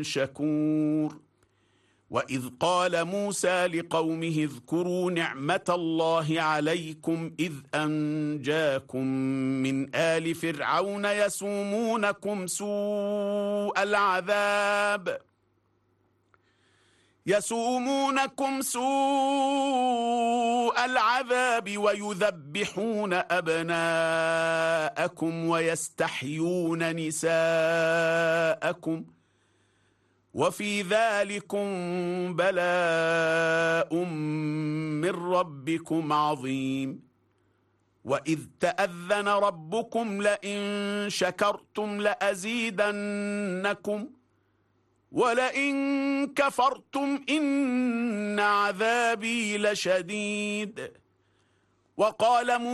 شكور. وإذ قال موسى لقومه اذكروا نعمة الله عليكم إذ أنجاكم من آل فرعون يسومونكم سوء العذاب ويذبحون أبناءكم ويستحيون نساءكم وفي ذلكم بلاء من ربكم عظيم. وإذ تأذن ربكم لئن شكرتم لأزيدنكم ولئن كفرتم إن عذابي لشديد. وقال